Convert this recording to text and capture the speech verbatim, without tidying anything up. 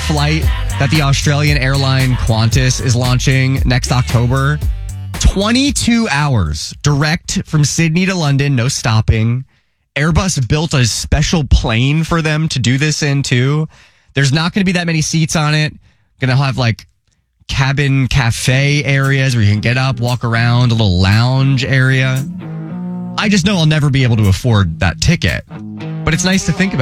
flight that the Australian airline Qantas is launching next October. twenty-two hours direct from Sydney to London, no stopping. Airbus built a special plane for them to do this in too. There's not going to be that many seats on it. Going to have like cabin cafe areas where you can get up, walk around, a little lounge area. I just know I'll never be able to afford that ticket. But it's nice to think about.